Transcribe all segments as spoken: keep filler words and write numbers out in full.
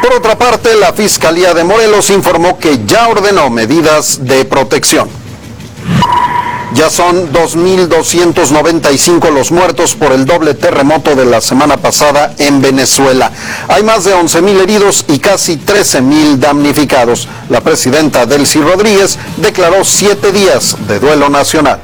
Por otra parte, la Fiscalía de Morelos informó que ya ordenó medidas de protección. Ya son dos mil doscientos noventa y cinco los muertos por el doble terremoto de la semana pasada en Venezuela. Hay más de once mil heridos y casi trece mil damnificados. La presidenta Delcy Rodríguez declaró siete días de duelo nacional.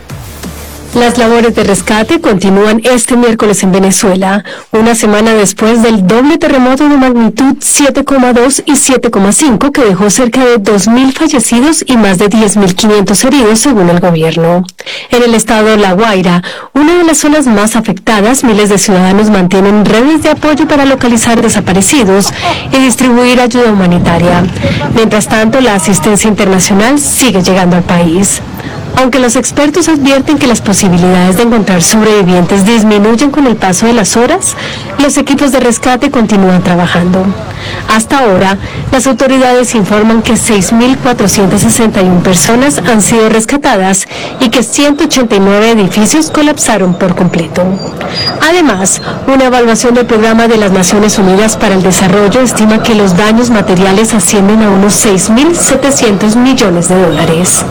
Las labores de rescate continúan este miércoles en Venezuela, una semana después del doble terremoto de magnitud siete coma dos y siete coma cinco que dejó cerca de dos mil fallecidos y más de diez mil quinientos heridos según el gobierno. En el estado La Guaira, una de las zonas más afectadas, miles de ciudadanos mantienen redes de apoyo para localizar desaparecidos y distribuir ayuda humanitaria. Mientras tanto, la asistencia internacional sigue llegando al país. Aunque los expertos advierten que las posibilidades de encontrar sobrevivientes disminuyen con el paso de las horas, los equipos de rescate continúan trabajando. Hasta ahora, las autoridades informan que seis mil cuatrocientas sesenta y una personas han sido rescatadas y que ciento ochenta y nueve edificios colapsaron por completo. Además, una evaluación del Programa de las Naciones Unidas para el Desarrollo estima que los daños materiales ascienden a unos seis mil setecientos millones de dólares.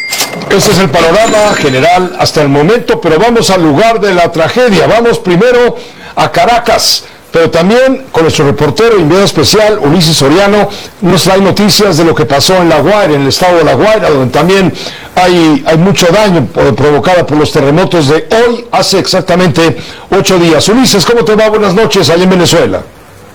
Ese es el panorama general hasta el momento, pero vamos al lugar de la tragedia. Vamos primero a Caracas, pero también con nuestro reportero enviado especial, Ulises Soriano, nos trae noticias de lo que pasó en La Guaira, en el estado de La Guaira, donde también hay, hay mucho daño provocado por los terremotos de hoy, hace exactamente ocho días. Ulises, ¿cómo te va? Buenas noches, allá en Venezuela.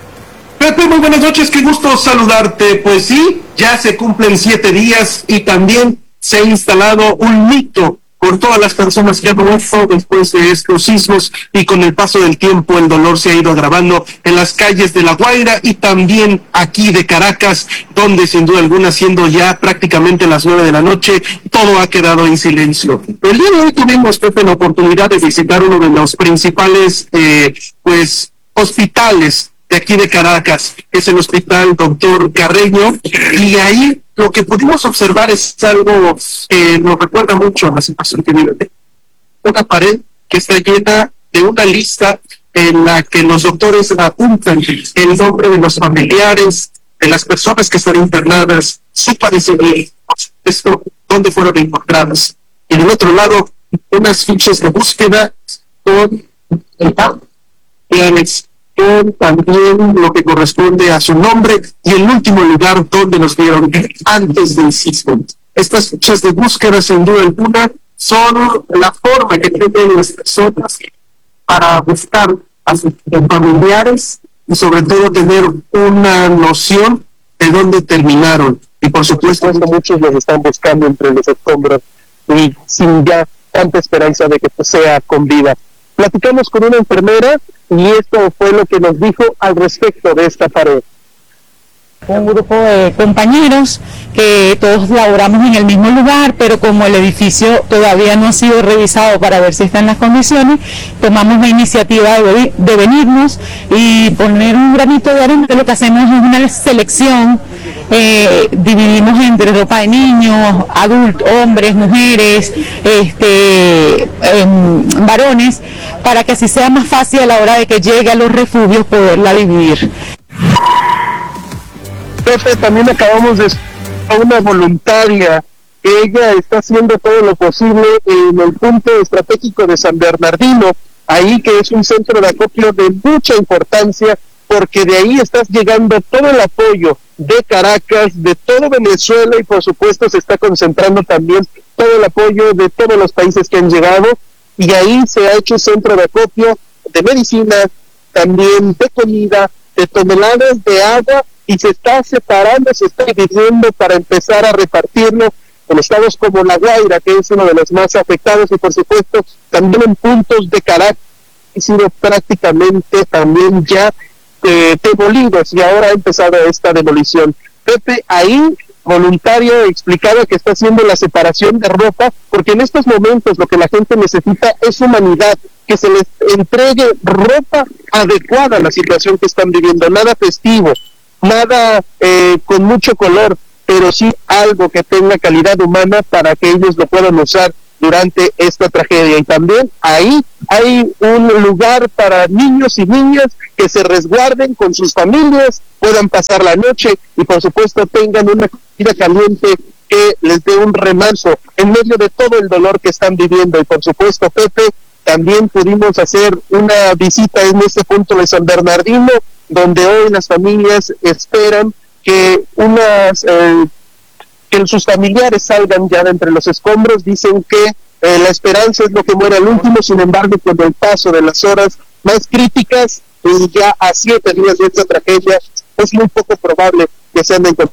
Pepe, muy buenas noches, qué gusto saludarte. Pues sí, ya se cumplen siete días y también se ha instalado un mito por todas las personas que han muerto después de estos sismos, y con el paso del tiempo el dolor se ha ido agravando en las calles de La Guaira y también aquí de Caracas, donde sin duda alguna, siendo ya prácticamente las nueve de la noche, todo ha quedado en silencio. El día de hoy tuvimos, Pepe, la oportunidad de visitar uno de los principales eh, pues hospitales de aquí de Caracas, que es el Hospital Doctor Carreño, y ahí lo que pudimos observar es algo que nos recuerda mucho a la situación que vive. Una pared que está llena de una lista en la que los doctores apuntan el nombre de los familiares, de las personas que están internadas, su padecimiento, esto, dónde fueron encontradas. Y del otro lado, unas fichas de búsqueda con planes, con también lo que corresponde a su nombre y el último lugar donde nos vieron antes del sismo. Estas fichas de búsqueda, sin duda alguna, son la forma que tienen las personas para buscar a sus familiares y sobre todo tener una noción de dónde terminaron. Y por supuesto, muchos los están buscando entre los escombros y sin ya tanta esperanza de que sea con vida. Platicamos con una enfermera y esto fue lo que nos dijo al respecto de esta pared. Un grupo de compañeros que todos laboramos en el mismo lugar, pero como el edificio todavía no ha sido revisado para ver si está en las condiciones, tomamos la iniciativa de, de venirnos y poner un granito de arena. Lo que hacemos es una selección, eh, dividimos entre ropa de niños, adultos, hombres, mujeres, este, eh, varones, para que así sea más fácil a la hora de que llegue a los refugios poderla dividir. Pepe, también acabamos de a una voluntaria. Ella está haciendo todo lo posible en el punto estratégico de San Bernardino, ahí que es un centro de acopio de mucha importancia, porque de ahí está llegando todo el apoyo de Caracas, de todo Venezuela, y por supuesto se está concentrando también todo el apoyo de todos los países que han llegado, y ahí se ha hecho centro de acopio de medicina, también de comida, de toneladas de agua, y se está separando, se está dividiendo para empezar a repartirlo en estados como La Guaira, que es uno de los más afectados, y por supuesto también en puntos de Caracas, que han sido prácticamente también ya eh, demolidos, y ahora ha empezado esta demolición. Pepe, ahí voluntario explicaba que está haciendo la separación de ropa, porque en estos momentos lo que la gente necesita es humanidad, que se les entregue ropa adecuada a la situación que están viviendo, nada festivo, nada eh, con mucho color, pero sí algo que tenga calidad humana para que ellos lo puedan usar durante esta tragedia. Y también ahí hay un lugar para niños y niñas que se resguarden con sus familias, puedan pasar la noche y por supuesto tengan una comida caliente que les dé un remanso en medio de todo el dolor que están viviendo. Y por supuesto, Pepe, también pudimos hacer una visita en este punto de San Bernardino, donde hoy las familias esperan que unas eh, que sus familiares salgan ya de entre los escombros. Dicen que eh, la esperanza es lo que muere al último, sin embargo, con el paso de las horas más críticas, y ya a siete días de esta tragedia, es muy poco probable que sean encontrados.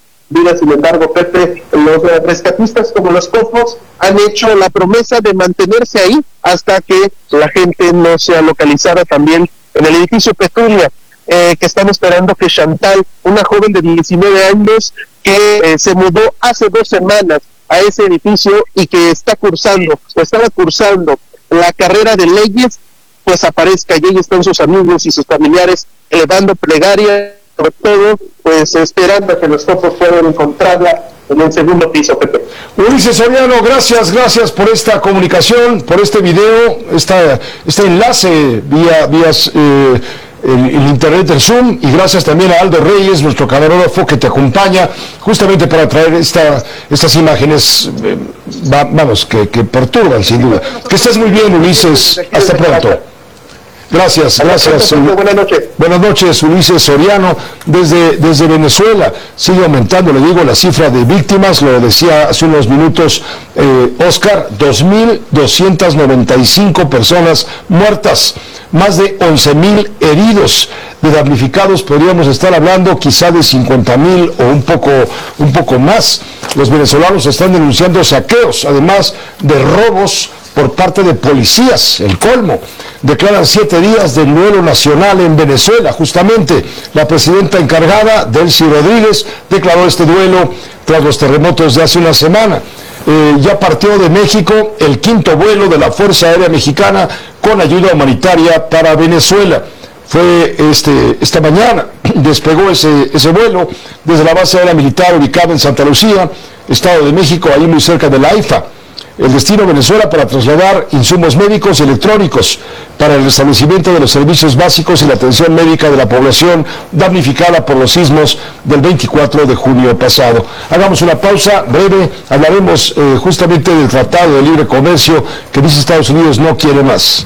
Sin embargo, Pepe, los rescatistas como los Cosmos han hecho la promesa de mantenerse ahí hasta que la gente no sea localizada. También en el edificio Petunia, eh, que están esperando que Chantal, una joven de diecinueve años que eh, se mudó hace dos semanas a ese edificio y que está cursando, o estaba cursando la carrera de leyes, pues aparezca, y ahí están sus amigos y sus familiares elevando plegaria, sobre todo, pues esperando a que los Copos puedan encontrarla en el segundo piso, Pepe. Ulises Soriano, gracias, gracias por esta comunicación, por este video, esta, este enlace vía, vía eh, el, el internet, el Zoom, y gracias también a Aldo Reyes, nuestro camarógrafo, que te acompaña justamente para traer esta, estas imágenes, eh, va, vamos, que, que perturban sin duda. Que estés muy bien, Ulises, hasta pronto. Gracias, gracias. Buenas noches. Buenas noches, Ulises Soriano, desde, desde Venezuela. Sigue aumentando, le digo, la cifra de víctimas, lo decía hace unos minutos eh, Oscar, dos mil doscientas noventa y cinco personas muertas, más de once mil heridos. De damnificados podríamos estar hablando quizá de cincuenta mil o un poco, un poco más. Los venezolanos están denunciando saqueos, además de robos por parte de policías, el colmo. Declaran siete días de duelo nacional en Venezuela. Justamente la presidenta encargada, Delcy Rodríguez, declaró este duelo tras los terremotos de hace una semana. Eh, ya partió de México el quinto vuelo de la Fuerza Aérea Mexicana con ayuda humanitaria para Venezuela. Fue este, esta mañana, despegó ese, ese vuelo desde la base aérea militar ubicada en Santa Lucía, Estado de México, ahí muy cerca de la I F A. El destino Venezuela para trasladar insumos médicos y electrónicos para el restablecimiento de los servicios básicos y la atención médica de la población damnificada por los sismos del veinticuatro de junio pasado. Hagamos una pausa breve, hablaremos eh, justamente del Tratado de Libre Comercio que dice Estados Unidos no quiere más.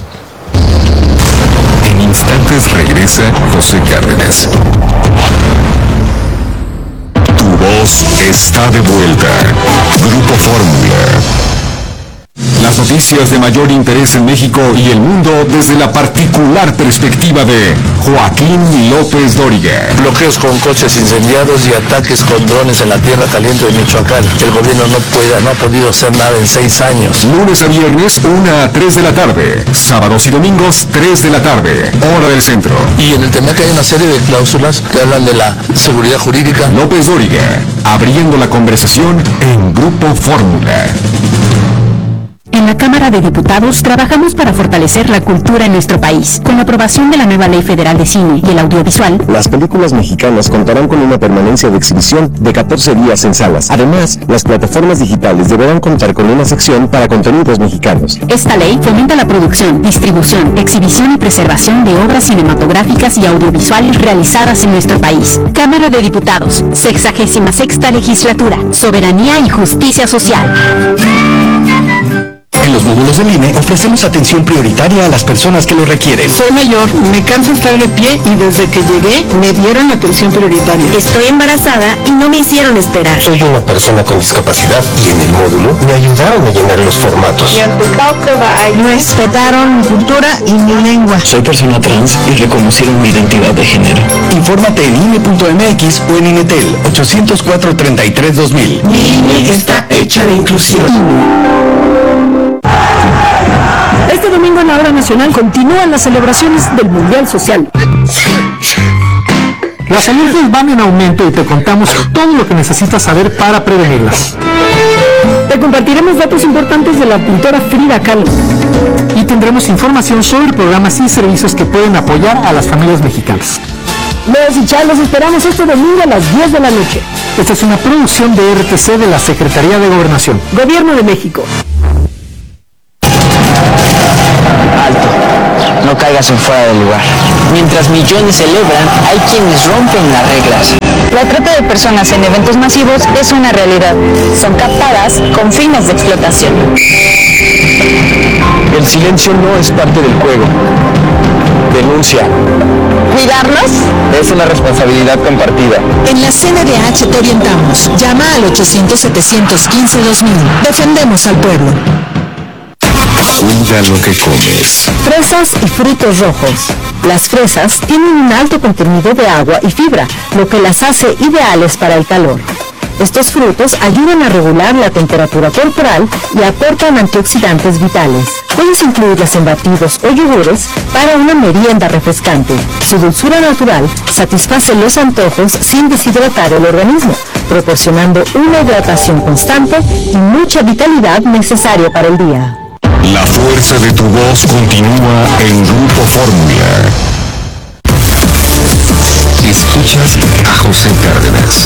En instantes regresa José Cárdenas. Tu voz está de vuelta. Grupo Fórmula. Las noticias de mayor interés en México y el mundo desde la particular perspectiva de Joaquín López Dóriga. Bloqueos con coches incendiados y ataques con drones en la tierra caliente de Michoacán. El gobierno no puede, no ha podido hacer nada en seis años. Lunes a viernes, una a tres de la tarde. Sábados y domingos, tres de la tarde. Hora del centro. Y en el tema que hay una serie de cláusulas que hablan de la seguridad jurídica. López Dóriga, abriendo la conversación en Grupo Fórmula. En la Cámara de Diputados trabajamos para fortalecer la cultura en nuestro país. Con la aprobación de la nueva Ley Federal de Cine y el Audiovisual, las películas mexicanas contarán con una permanencia de exhibición de catorce días en salas. Además, las plataformas digitales deberán contar con una sección para contenidos mexicanos. Esta ley fomenta la producción, distribución, exhibición y preservación de obras cinematográficas y audiovisuales realizadas en nuestro país. Cámara de Diputados, sexagésima sexta legislatura, soberanía y justicia social. En los módulos del I N E ofrecemos atención prioritaria a las personas que lo requieren. Soy mayor, me canso estar de pie y desde que llegué me dieron atención prioritaria. Estoy embarazada y no me hicieron esperar. Soy una persona con discapacidad y en el módulo me ayudaron a llenar los formatos. Respetaron mi cultura y mi lengua. Soy persona trans y reconocieron mi identidad de género. Infórmate en I N E punto M X o en INETEL ochocientos cuatro, treinta y tres, dos mil. Mi I N E está hecha de inclusión. Este domingo en la hora nacional continúan las celebraciones del Mundial Social. Las alergias van en aumento y te contamos todo lo que necesitas saber para prevenirlas. Te compartiremos datos importantes de la pintora Frida Kahlo. Y tendremos información sobre programas y servicios que pueden apoyar a las familias mexicanas. Los y Chá, los esperamos este domingo a las diez de la noche. Esta es una producción de R T C de la Secretaría de Gobernación. Gobierno de México. no caigas en fuera de lugar. Mientras millones celebran, hay quienes rompen las reglas. La trata de personas en eventos masivos es una realidad. Son captadas con fines de explotación. El silencio no es parte del juego. Denuncia. ¿Cuidarnos? Es una responsabilidad compartida. En la C N D H te orientamos. Llama al ochocientos, setecientos quince, dos mil. Defendemos al pueblo. Cuida lo que comes. Fresas y frutos rojos. Las fresas tienen un alto contenido de agua y fibra, lo que las hace ideales para el calor. Estos frutos ayudan a regular la temperatura corporal y aportan antioxidantes vitales. Puedes incluirlas en batidos o yogures para una merienda refrescante. Su dulzura natural satisface los antojos sin deshidratar el organismo, proporcionando una hidratación constante y mucha vitalidad necesaria para el día. La fuerza de tu voz continúa en Grupo Fórmula. Escuchas a José Cárdenas.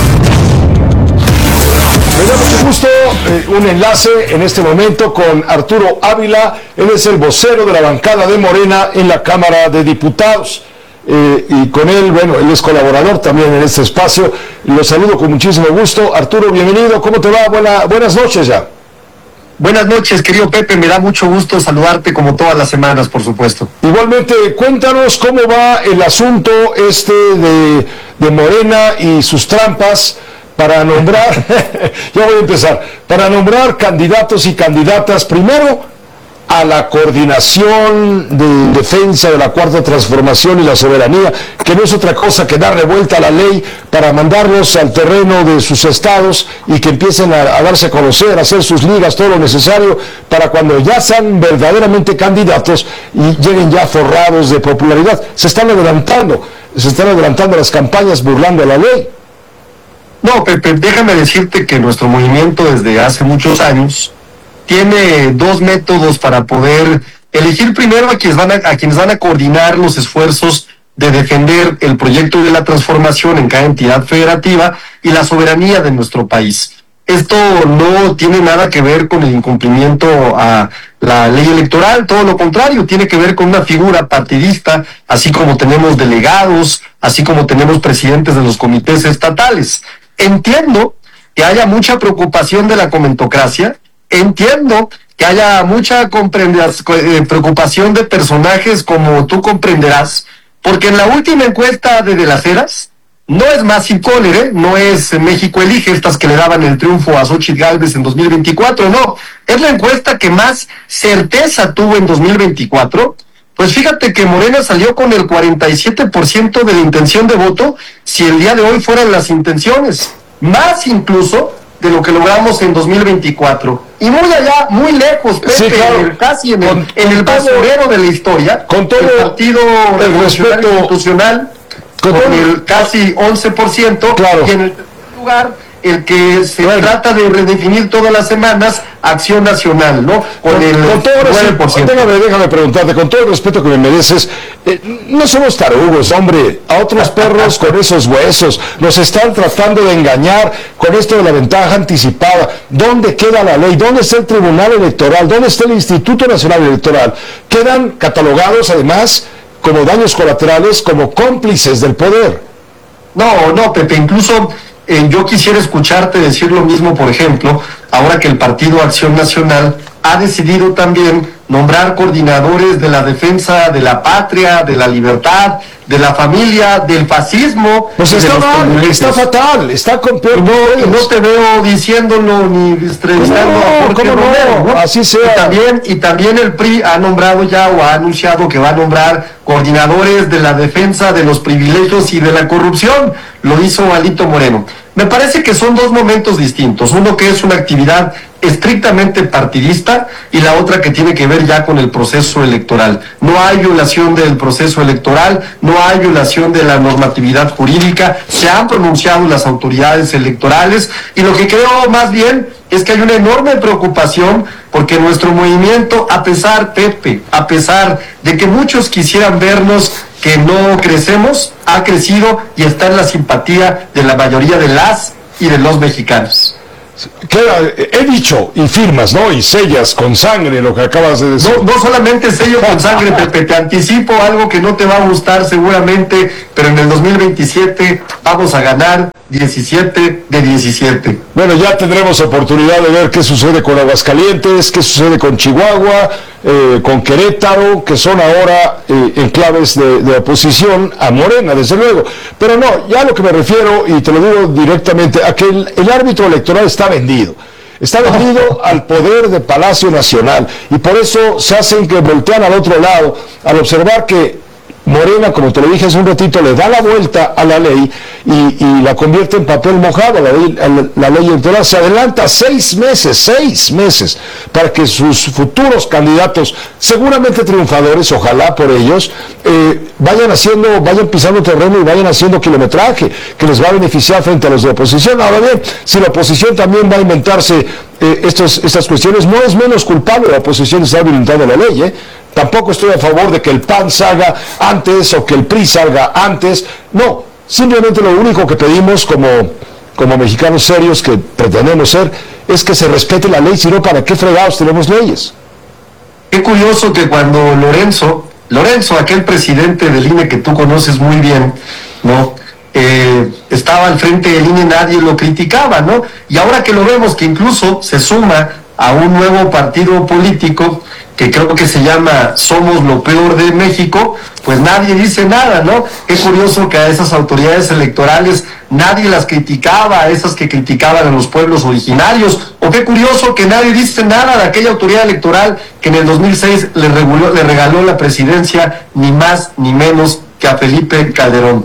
Me da mucho gusto eh, un enlace en este momento con Arturo Ávila. Él es el vocero de la bancada de Morena en la Cámara de Diputados. Eh, y con él, bueno, él es colaborador también en este espacio. Lo saludo con muchísimo gusto. Arturo, bienvenido. ¿Cómo te va? Buena, buenas noches ya. Buenas noches, querido Pepe, me da mucho gusto saludarte como todas las semanas, por supuesto. Igualmente, cuéntanos cómo va el asunto este de, de Morena y sus trampas para nombrar, ya voy a empezar, para nombrar candidatos y candidatas, primero a la coordinación de defensa de la Cuarta Transformación y la soberanía, que no es otra cosa que darle vuelta a la ley para mandarlos al terreno de sus estados y que empiecen a, a darse a conocer, a hacer sus ligas, todo lo necesario para cuando ya sean verdaderamente candidatos y lleguen ya forrados de popularidad. Se están adelantando, se están adelantando las campañas burlando a la ley. No, Pepe, déjame decirte que nuestro movimiento desde hace muchos años tiene dos métodos para poder elegir primero a quienes van a, a quienes van a coordinar los esfuerzos de defender el proyecto de la transformación en cada entidad federativa y la soberanía de nuestro país. Esto no tiene nada que ver con el incumplimiento a la ley electoral, todo lo contrario, tiene que ver con una figura partidista, así como tenemos delegados, así como tenemos presidentes de los comités estatales. Entiendo que haya mucha preocupación de la comentocracia. Entiendo que haya mucha preocupación de personajes como tú comprenderás, porque en la última encuesta de De las Heras, no es Massive Caller, ¿eh? No es México Elige, estas que le daban el triunfo a Xóchitl Gálvez en dos mil veinticuatro, no, es la encuesta que más certeza tuvo en dos mil veinticuatro. Pues fíjate que Morena salió con el cuarenta y siete por ciento de la intención de voto si el día de hoy fueran las intenciones, más incluso de lo que logramos en dos mil veinticuatro. Y muy allá, muy lejos, Pepe, sí, claro. en el, casi en el, en el basurero de la historia, con todo el Partido Revolucionario Institucional, con, con el casi once por ciento, claro. Y en el tercer lugar, el que se bueno. trata de redefinir todas las semanas, Acción Nacional, ¿no? Con, con el con todo nueve por ciento. Déjame, déjame preguntarte, con todo el respeto que me mereces, eh, no somos tarugos, hombre, a otros perros con esos huesos, nos están tratando de engañar con esto de la ventaja anticipada. ¿Dónde queda la ley? ¿Dónde está el Tribunal Electoral? ¿Dónde está el Instituto Nacional Electoral? Quedan catalogados, además, como daños colaterales, como cómplices del poder. No, no, Pepe, incluso... Eh, yo quisiera escucharte decir lo mismo, por ejemplo, ahora que el Partido Acción Nacional ha decidido también nombrar coordinadores de la defensa de la patria, de la libertad, de la familia, del fascismo. Pues está de mal, está fatal, está con peor. No, no te veo diciéndolo ni entrevistando no, a Jorge Romero, ¿no? Así sea. Y también, y también el P R I ha nombrado ya o ha anunciado que va a nombrar coordinadores de la defensa de los privilegios y de la corrupción. Lo hizo Alito Moreno. Me parece que son dos momentos distintos. Uno que es una actividad estrictamente partidista y la otra que tiene que ver ya con el proceso electoral. No hay violación del proceso electoral, no hay violación de la normatividad jurídica, se han pronunciado las autoridades electorales y lo que creo más bien es que hay una enorme preocupación porque nuestro movimiento, a pesar, Pepe, a pesar de que muchos quisieran vernos que no crecemos, ha crecido y está en la simpatía de la mayoría de las y de los mexicanos. Queda, he dicho, y firmas, ¿no? Y sellas con sangre lo que acabas de decir. No, no solamente sello con sangre, Pepe, te anticipo algo que no te va a gustar seguramente, pero en el dos mil veintisiete vamos a ganar diecisiete de diecisiete. Bueno, ya tendremos oportunidad de ver qué sucede con Aguascalientes, qué sucede con Chihuahua, eh, con Querétaro, que son ahora eh, enclaves de, de oposición a Morena, desde luego. Pero no, ya a lo que me refiero, y te lo digo directamente, a que el, el árbitro electoral está vendido. Está vendido al poder de Palacio Nacional, y por eso se hacen que voltean al otro lado al observar que Morena, como te lo dije hace un ratito, le da la vuelta a la ley y, y la convierte en papel mojado. La ley, la ley electoral se adelanta seis meses, seis meses, para que sus futuros candidatos, seguramente triunfadores, ojalá por ellos, eh, vayan haciendo, vayan pisando terreno y vayan haciendo kilometraje, que les va a beneficiar frente a los de oposición. Ahora bien, si la oposición también va a inventarse eh, estos, estas cuestiones, no es menos culpable la oposición de estar violentando la ley, ¿eh? Tampoco estoy a favor de que el P A N salga antes o que el P R I salga antes. No, simplemente lo único que pedimos como, como mexicanos serios que pretendemos ser es que se respete la ley, si no, ¿para qué fregados tenemos leyes? Qué curioso que cuando Lorenzo, Lorenzo, aquel presidente del I N E que tú conoces muy bien, ¿no? Eh, estaba al frente del I N E, nadie lo criticaba, ¿no? Y ahora que lo vemos que incluso se suma a un nuevo partido político que creo que se llama Somos lo Peor de México, pues nadie dice nada, ¿no? Es curioso que a esas autoridades electorales nadie las criticaba, a esas que criticaban a los pueblos originarios, o qué curioso que nadie dice nada de aquella autoridad electoral que en el dos mil seis le, reguló, le regaló la presidencia ni más ni menos que a Felipe Calderón.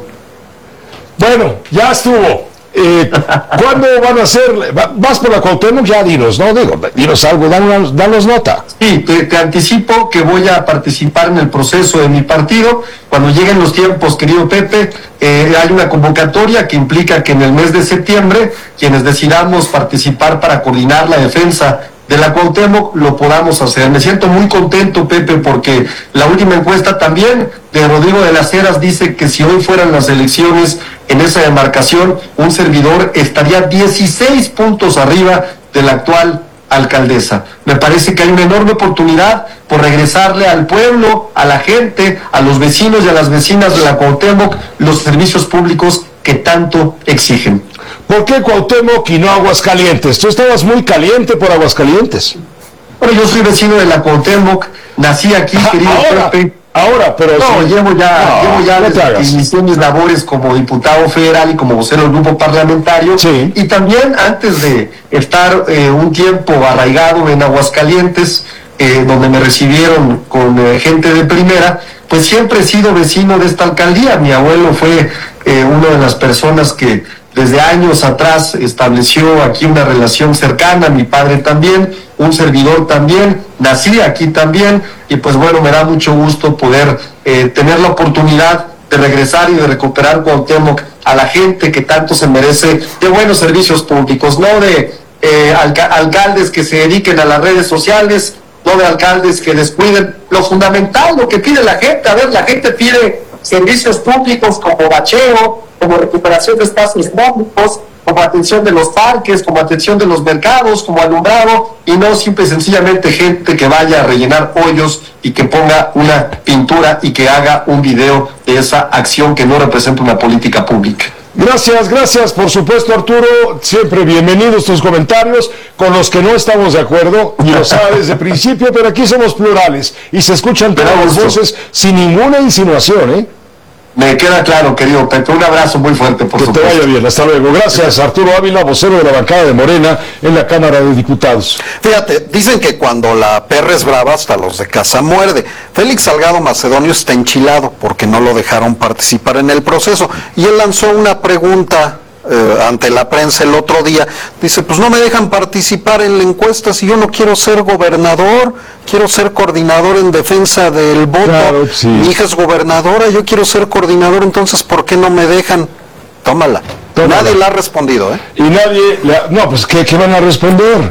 Bueno, ya estuvo. Eh, ¿Cuándo van a hacer? ¿Vas por la Cuauhtémoc? Ya dinos, ¿no? Digo, dinos algo, danos, danos nota. Sí, te, te anticipo que voy a participar en el proceso de mi partido. Cuando lleguen los tiempos, querido Pepe, eh, hay una convocatoria que implica que en el mes de septiembre, quienes decidamos participar para coordinar la defensa de la Cuauhtémoc, lo podamos hacer. Me siento muy contento, Pepe, porque la última encuesta también de Rodrigo de las Heras dice que si hoy fueran las elecciones en esa demarcación, un servidor estaría dieciséis puntos arriba de la actual alcaldesa. Me parece que hay una enorme oportunidad por regresarle al pueblo, a la gente, a los vecinos y a las vecinas de la Cuauhtémoc los servicios públicos que tanto exigen. ¿Por qué Cuauhtémoc y no Aguascalientes? Tú estabas muy caliente por Aguascalientes. Bueno, yo soy vecino de la Cuauhtémoc, nací aquí, ah, querido ahora, Pepe. Ahora, pero no, sí. llevo ya, no, llevo ya no desde que inicié mis labores como diputado federal y como vocero del grupo parlamentario, sí. Y también antes de estar eh, un tiempo arraigado en Aguascalientes, eh, donde me recibieron con eh, gente de primera, pues siempre he sido vecino de esta alcaldía. Mi abuelo fue eh, una de las personas que desde años atrás estableció aquí una relación cercana, mi padre también, un servidor también, nací aquí también, y pues bueno, me da mucho gusto poder eh, tener la oportunidad de regresar y de recuperar Cuauhtémoc a la gente que tanto se merece de buenos servicios públicos, no de eh, alca- alcaldes que se dediquen a las redes sociales, no de alcaldes que descuiden lo fundamental, lo que pide la gente. A ver, la gente pide servicios públicos como bacheo, como recuperación de espacios públicos, como atención de los parques, como atención de los mercados, como alumbrado, y no simple y sencillamente gente que vaya a rellenar hoyos y que ponga una pintura y que haga un video de esa acción que no representa una política pública. Gracias, gracias, por supuesto, Arturo. Siempre bienvenidos tus comentarios con los que no estamos de acuerdo, y lo sabes desde el principio, pero aquí somos plurales y se escuchan todas las voces sin ninguna insinuación, ¿eh? Me queda claro, querido Pepe. Un abrazo muy fuerte, por supuesto. Que te vaya bien, hasta luego. Gracias, Arturo Ávila, vocero de la bancada de Morena en la Cámara de Diputados. Fíjate, dicen que cuando la perra es brava, hasta los de casa muerde. Félix Salgado Macedonio está enchilado porque no lo dejaron participar en el proceso. Y él lanzó una pregunta eh, ante la prensa el otro día. Dice, pues no me dejan participar en la encuesta si yo no quiero ser gobernador, quiero ser coordinador en defensa del voto. Claro, sí. Mi hija es gobernadora, yo quiero ser coordinador, entonces ¿por qué no me dejan? Tómala. Tómala. Nadie le ha respondido, ¿eh? Y nadie, le ha... no, pues ¿qué, ¿qué van a responder?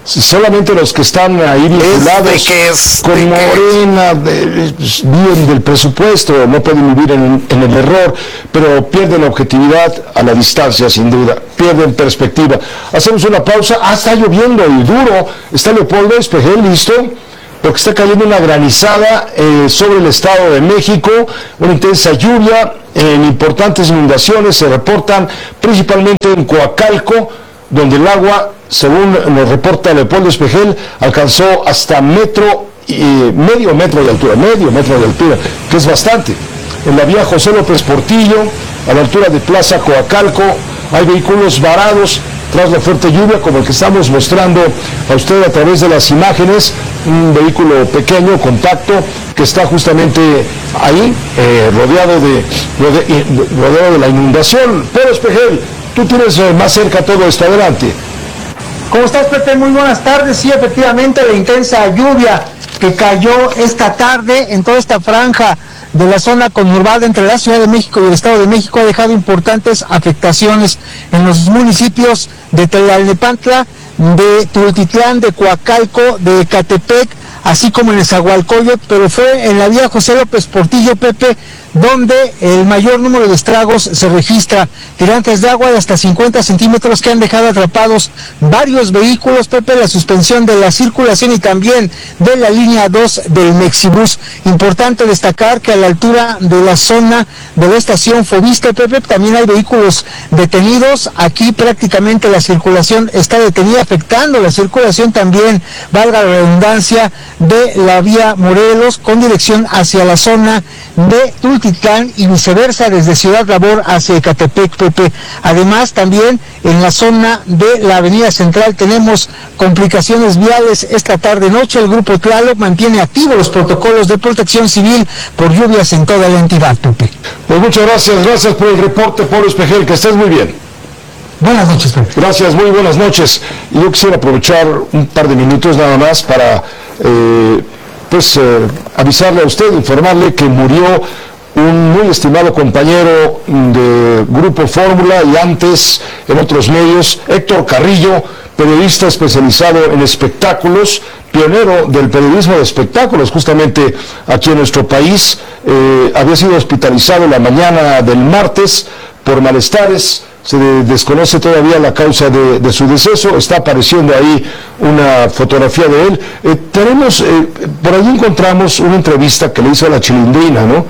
solamente los que están ahí vinculados es de que es, con de Morena de, pues, viven del presupuesto, no pueden vivir en, en el error, pero pierden objetividad a la distancia, sin duda, pierden perspectiva. Hacemos una pausa. Ah, está lloviendo y duro. Está Leopoldo Espejel listo, porque está cayendo una granizada eh, sobre el Estado de México, una intensa lluvia, en importantes inundaciones se reportan principalmente en Coacalco, donde el agua, según nos reporta Leopoldo Espejel, alcanzó hasta metro y medio metro de altura, medio metro de altura, que es bastante. En la vía José López Portillo, a la altura de Plaza Coacalco, hay vehículos varados tras la fuerte lluvia, como el que estamos mostrando a usted a través de las imágenes, un vehículo pequeño, compacto, que está justamente ahí, eh, rodeado, de, rode, rodeado de la inundación. Pedro Espejel, tú tienes eh, más cerca todo esto, adelante. ¿Cómo estás, Pepe? Muy buenas tardes. Sí, efectivamente, la intensa lluvia que cayó esta tarde en toda esta franja de la zona conurbada entre la Ciudad de México y el Estado de México ha dejado importantes afectaciones en los municipios de Tlalnepantla, de Tultitlán, de Coacalco, de Ecatepec, así como en Nezahualcóyotl, pero fue en la vía José López Portillo, Pepe, donde el mayor número de estragos se registra. Tirantes de agua de hasta cincuenta centímetros que han dejado atrapados varios vehículos, Pepe, la suspensión de la circulación y también de la línea dos del Mexibus. Importante destacar que a la altura de la zona de la estación Fobiste, Pepe, también hay vehículos detenidos. Aquí prácticamente la circulación está detenida, afectando la circulación también, valga la redundancia, de la vía Morelos con dirección hacia la zona de Tultitlán y viceversa desde Ciudad Labor hacia Ecatepec, Pepe. Además, también en la zona de la avenida Central tenemos complicaciones viales esta tarde-noche. El Grupo Tlaloc mantiene activos los protocolos de protección civil por lluvias en toda la entidad, Pepe. Pues muchas gracias, gracias por el reporte, Pablo Espejel, que estés muy bien. Buenas noches, Pepe. Gracias, muy buenas noches. Y yo quisiera aprovechar un par de minutos nada más para eh, pues eh, avisarle a usted, informarle que murió un muy estimado compañero de Grupo Fórmula y antes en otros medios, Héctor Carrillo, periodista especializado en espectáculos, pionero del periodismo de espectáculos justamente aquí en nuestro país. Eh, había sido hospitalizado la mañana del martes por malestares. Se desconoce todavía la causa de, de su deceso. Está apareciendo ahí una fotografía de él. Eh, tenemos, eh, por allí encontramos una entrevista que le hizo a la Chilindrina, ¿no?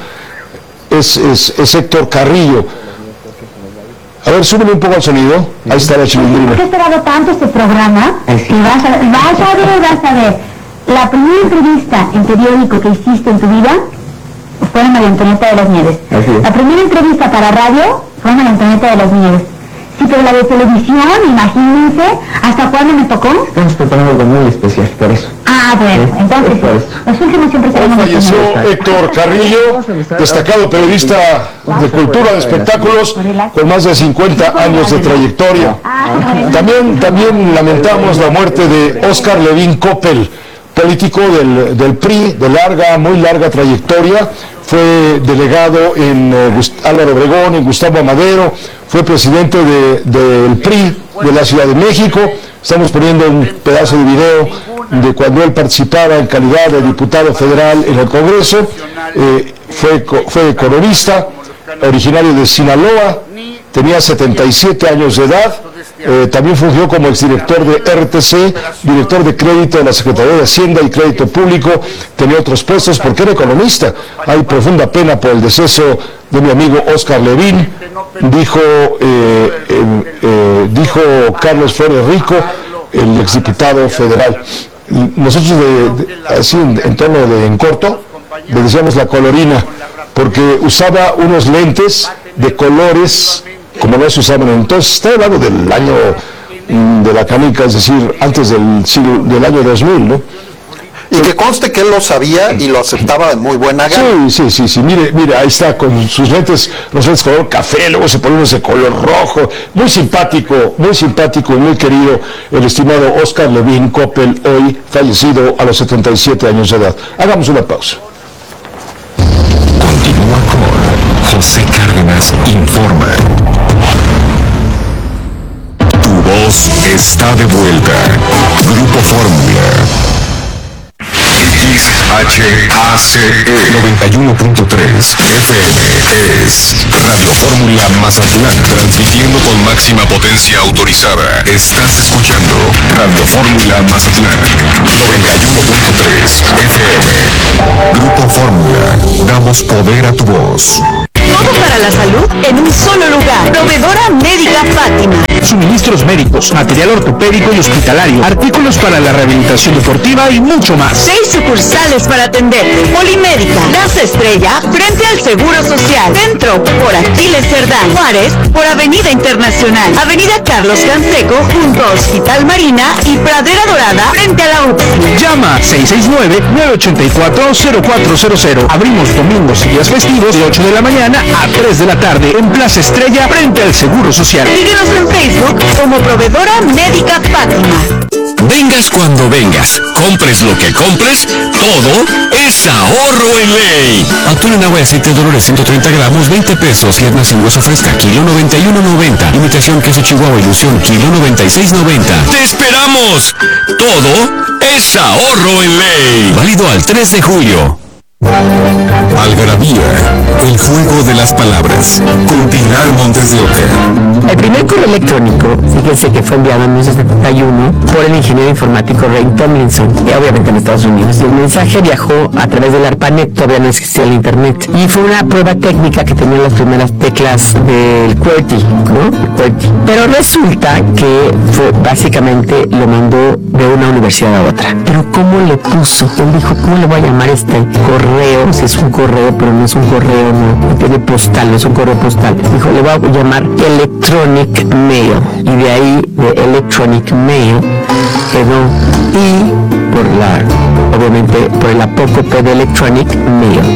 Es, es, es Héctor Carrillo. A ver, súbele un poco al sonido. Ahí está la Chilindrina. He esperado tanto este programa que vas a, vas a ver, vas a ver. La primera entrevista en periódico que hiciste en tu vida fue en María Antonieta de las Nieves. La primera entrevista para radio fue en María Antonieta de las Nieves. Sí, pero la de televisión, imagínense, ¿hasta cuándo me tocó? Estamos preparando algo muy especial, por eso. Ah, bueno, ¿Sí? entonces, los últimos siempre seremos... Falleció Héctor Carrillo, destacado periodista de cultura, de espectáculos, con más de cincuenta años de trayectoria. También, también lamentamos la muerte de Óscar Levín Coppel, político del, del P R I, de larga, muy larga trayectoria. Fue delegado en eh, Álvaro Obregón, en Gustavo Amadero, fue presidente del de, de P R I de la Ciudad de México. Estamos poniendo un pedazo de video de cuando él participaba en calidad de diputado federal en el Congreso. Eh, fue, fue colorista, originario de Sinaloa, tenía setenta y siete años de edad. Eh, también fungió como exdirector de R T C, director de crédito de la Secretaría de Hacienda y Crédito Público. Tenía otros puestos porque era economista. Hay profunda pena por el deceso de mi amigo Óscar Levín, dijo, eh, eh, eh, dijo Carlos Flores Rico, el exdiputado federal. Nosotros, de, de, así en, en tono de en corto, le decíamos la colorina, porque usaba unos lentes de colores como no se usaban entonces. Está hablando del año de la canica, es decir, antes del siglo, del año dos mil, ¿no? Y que conste que él lo sabía y lo aceptaba de muy buena gana. Sí, sí, sí, sí, mire, mire, ahí está con sus lentes, los lentes color café, luego se pone unos de color rojo, muy simpático, muy simpático y muy querido el estimado Óscar Levín Coppel, hoy fallecido a los setenta y siete años de edad. Hagamos una pausa. Continúa con José Cárdenas Informa. Tu voz está de vuelta. Grupo Fórmula. X H A C E noventa y uno punto tres F M es Radio Fórmula Mazatlán, transmitiendo con máxima potencia autorizada. Estás escuchando Radio Fórmula Mazatlán noventa y uno punto tres F M. Grupo Fórmula, damos poder a tu voz. Todo para la salud en un solo lugar. Proveedora Médica Fátima. Suministros médicos, material ortopédico y hospitalario, artículos para la rehabilitación deportiva y mucho más. Seis sucursales para atenderte. Polimédica, Plaza Estrella, frente al Seguro Social. Centro, por Aquiles Cerdán. Juárez, por Avenida Internacional. Avenida Carlos Canseco, junto a Hospital Marina y Pradera Dorada, frente a la U P S I. Llama seis seis nueve, nueve ocho cuatro, cero cuatro cero cero. Abrimos domingos y días festivos de ocho de la mañana a tres de la tarde en Plaza Estrella, frente al Seguro Social. Síguenos en Facebook como Proveedora Médica Fátima. Vengas cuando vengas, compres lo que compres, todo es ahorro en ley. Atún en agua de aceite Dolores ciento treinta gramos, veinte pesos. Pierna sin hueso fresca, kilo noventa y uno noventa. Imitación queso Chihuahua Ilusión, kilo noventa y seis noventa. ¡Te esperamos! Todo es ahorro en ley. Válido al tres de julio. Algarabía, el juego de las palabras, con Pilar Montes de Oca. El primer correo electrónico, fíjense que fue enviado en mil novecientos setenta y uno por el ingeniero informático Ray Tomlinson, y obviamente en Estados Unidos. El mensaje viajó a través del ARPANET, todavía no existía el internet, y fue una prueba técnica que tenía las primeras teclas del QWERTY, ¿no? QWERTY. Pero resulta que fue, básicamente lo mandó de una universidad a otra. Pero ¿cómo le puso? Él dijo, ¿cómo le voy a llamar este correo? Si es un correo, pero no es un correo, no, no tiene postal, no es un correo postal. Dijo, le voy a llamar Electronic Mail, y de ahí, de Electronic Mail, quedó I por la, obviamente, por el apócope de Electronic Mail.